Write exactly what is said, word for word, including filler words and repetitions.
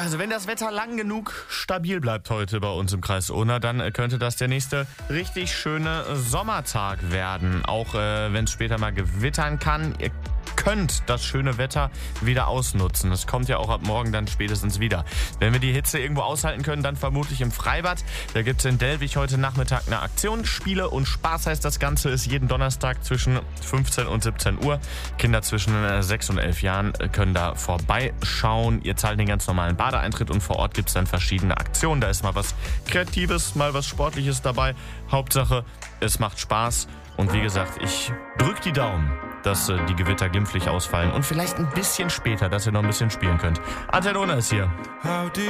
Also wenn das Wetter lang genug stabil bleibt heute bei uns im Kreis Unna, dann äh, könnte das der nächste richtig schöne Sommertag werden. Auch äh, wenn es später mal gewittern kann. Ihr könnt das schöne Wetter wieder ausnutzen. Es kommt ja auch ab morgen dann spätestens wieder. Wenn wir die Hitze irgendwo aushalten können, dann vermutlich im Freibad. Da gibt es in Delwig heute Nachmittag eine Aktion. Spiele und Spaß heißt das Ganze, ist jeden Donnerstag zwischen fünfzehn und siebzehn Uhr. Kinder zwischen sechs und elf Jahren können da vorbeischauen. Ihr zahlt den ganz normalen Badeeintritt und vor Ort gibt es dann verschiedene Aktionen. Da ist mal was Kreatives, mal was Sportliches dabei. Hauptsache, es macht Spaß. Und wie gesagt, ich drück die Daumen, dass äh, die Gewitter glimpflich ausfallen und vielleicht ein bisschen später, dass ihr noch ein bisschen spielen könnt. Antenne Unna ist hier.